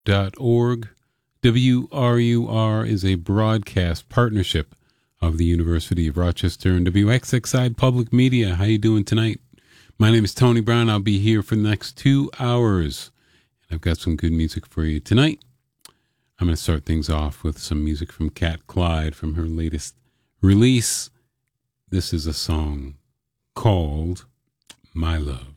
WRUR.org. WRUR is a broadcast partnership of the University of Rochester and WXXI Public Media. How you doing tonight? My name is Tony Brown. I'll be here for the next 2 hours. I've got some good music for you tonight. I'm going to start things off with some music from Kat Clyde from her latest release. This is a song called My Love.